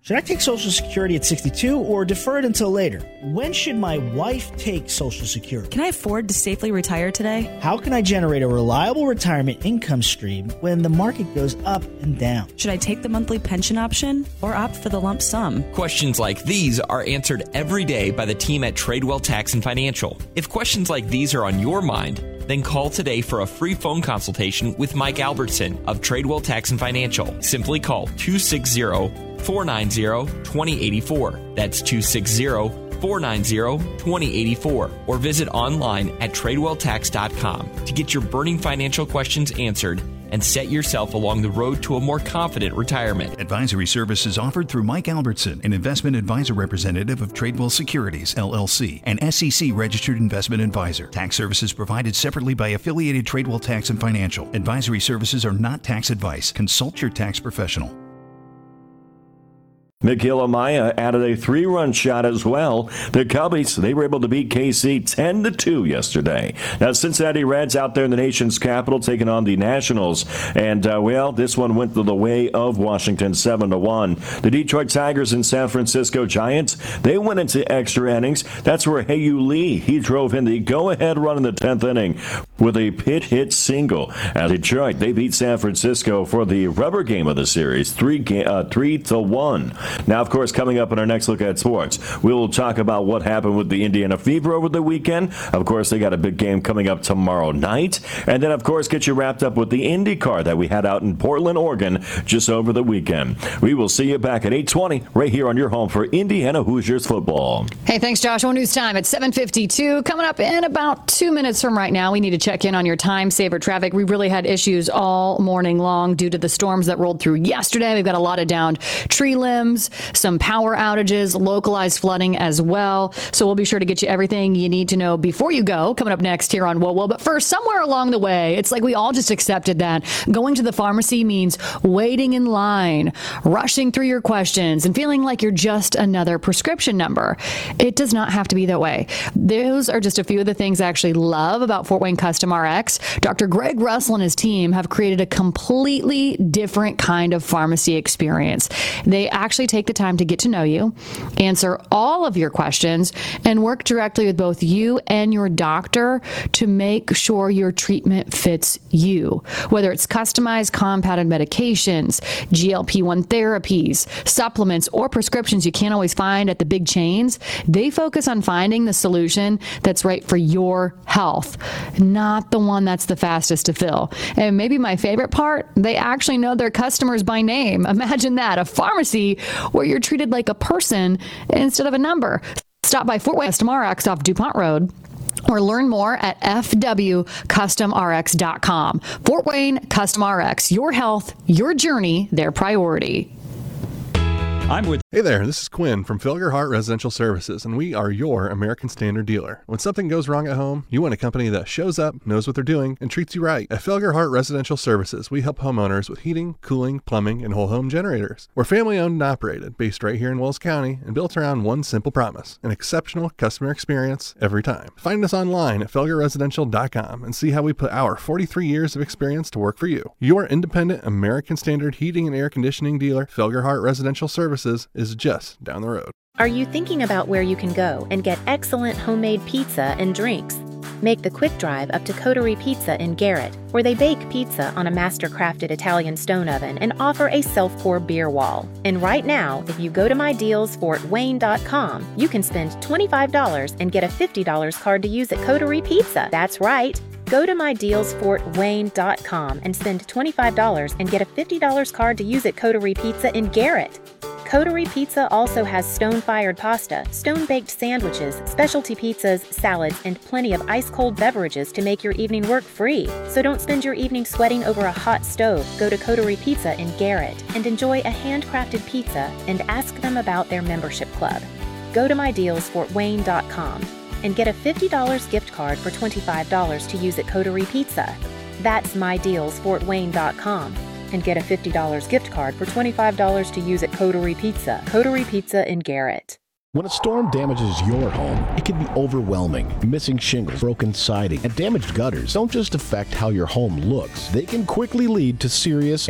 Should I take Social Security at 62 or defer it until later? When should my wife take Social Security? Can I afford to safely retire today? How can I generate a reliable retirement income stream when the market goes up and down? Should I take the monthly pension option or opt for the lump sum? Questions like these are answered every day by the team at Tradewell Tax and Financial. If questions like these are on your mind, then call today for a free phone consultation with Mike Albertson of Tradewell Tax and Financial. Simply call 260-490-2084. That's 260-490-2084. Or visit online at TradewellTax.com to get your burning financial questions answered and set yourself along the road to a more confident retirement. Advisory services offered through Mike Albertson, an investment advisor representative of Tradewell Securities, LLC, an SEC-registered investment advisor. Tax services provided separately by affiliated Tradewell Tax and Financial. Advisory services are not tax advice. Consult your tax professional. Miguel Amaya added a 3-run shot as well. The Cubbies, they were able to beat KC 10-2 yesterday. Now, Cincinnati Reds out there in the nation's capital taking on the Nationals. And, this one went the way of Washington 7-1. The Detroit Tigers and San Francisco Giants, they went into extra innings. That's where Hyu Lee, he drove in the go-ahead run in the 10th inning with a pit hit single. As Detroit, they beat San Francisco for the rubber game of the series, 3-1. Now, of course, coming up in our next look at sports, we will talk about what happened with the Indiana Fever over the weekend. Of course, they got a big game coming up tomorrow night. And then, of course, get you wrapped up with the IndyCar that we had out in Portland, Oregon, just over the weekend. We will see you back at 8:20 right here on your home for Indiana Hoosiers football. Hey, thanks, Josh. One news time at 7:52. Coming up in about 2 minutes from right now, we need to check in on your time saver traffic. We really had issues all morning long due to the storms that rolled through yesterday. We've got a lot of downed tree limbs, some power outages, localized flooding as well. So we'll be sure to get you everything you need to know before you go. Coming up next here on Whoa. But first, somewhere along the way, it's like we all just accepted that going to the pharmacy means waiting in line, rushing through your questions, and feeling like you're just another prescription number. It does not have to be that way. Those are just a few of the things I actually love about Fort Wayne Custom RX. Dr. Greg Russell and his team have created a completely different kind of pharmacy experience. They actually take the time to get to know you, answer all of your questions, and work directly with both you and your doctor to make sure your treatment fits you. Whether it's customized compounded medications, GLP-1 therapies, supplements, or prescriptions you can't always find at the big chains, they focus on finding the solution that's right for your health, not the one that's the fastest to fill. And maybe my favorite part, they actually know their customers by name. Imagine that, a pharmacy where you're treated like a person instead of a number. Stop by Fort Wayne Custom RX off DuPont Road or learn more at fwcustomrx.com. Fort Wayne Custom RX, your health, your journey, their priority. Hey there, this is Quinn from Felger Hart Residential Services, and we are your American Standard dealer. When something goes wrong at home, you want a company that shows up, knows what they're doing, and treats you right. At Felger Hart Residential Services, we help homeowners with heating, cooling, plumbing, and whole home generators. We're family owned and operated, based right here in Wells County, and built around one simple promise: an exceptional customer experience every time. Find us online at felgerresidential.com and see how we put our 43 years of experience to work for you. Your independent American Standard heating and air conditioning dealer, Felger Hart Residential Services, is just down the road. Are you thinking about where you can go and get excellent homemade pizza and drinks? Make the quick drive up to Coterie Pizza in Garrett, where they bake pizza on a master-crafted Italian stone oven and offer a self-pour beer wall. And right now, if you go to mydealsfortwayne.com, you can spend $25 and get a $50 card to use at Coterie Pizza. That's right. Go to mydealsfortwayne.com and spend $25 and get a $50 card to use at Coterie Pizza in Garrett. Coterie Pizza also has stone-fired pasta, stone-baked sandwiches, specialty pizzas, salads, and plenty of ice-cold beverages to make your evening work free. So don't spend your evening sweating over a hot stove. Go to Coterie Pizza in Garrett and enjoy a handcrafted pizza and ask them about their membership club. Go to mydealsfortwayne.com and get a $50 gift card for $25 to use at Coterie Pizza. That's mydealsfortwayne.com. And get a $50 gift card for $25 to use at Coterie Pizza. Coterie Pizza in Garrett. When a storm damages your home, it can be overwhelming. Missing shingles, broken siding, and damaged gutters don't just affect how your home looks. They can quickly lead to serious